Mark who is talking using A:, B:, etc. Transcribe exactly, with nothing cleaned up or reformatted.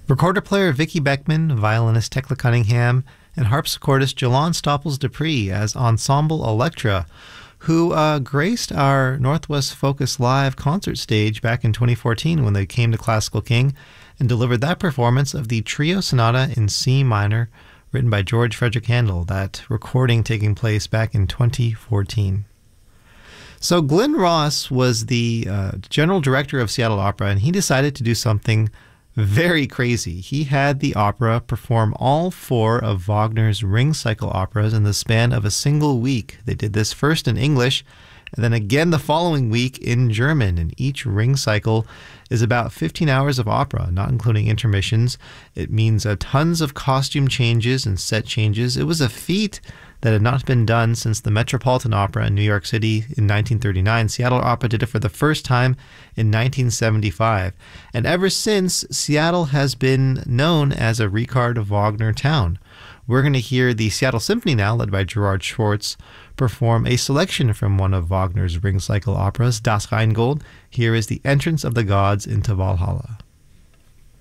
A: Recorder player Vicki Beckman, violinist Tekla Cunningham, and harpsichordist Jalon Stoppels-Dupree as Ensemble Electra, who uh, graced our Northwest Focus Live concert stage back in twenty fourteen when they came to Classical King and delivered that performance of the Trio Sonata in C minor, written by George Frederick Handel, that recording taking place back in twenty fourteen. So Glenn Ross was the uh, general director of Seattle Opera, and he decided to do something very crazy. He had the opera perform all four of Wagner's Ring Cycle operas in the span of a single week. They did this first in English, and then again the following week in German. And each Ring Cycle is about fifteen hours of opera, not including intermissions. It means uh, tons of costume changes and set changes. It was a feat that had not been done since the Metropolitan Opera in New York City in nineteen thirty-nine. Seattle Opera did it for the first time in nineteen seventy-five. And ever since, Seattle has been known as a Richard Wagner town. We're going to hear the Seattle Symphony now, led by Gerard Schwartz, perform a selection from one of Wagner's Ring Cycle operas, Das Rheingold. Here is the entrance of the gods into Valhalla.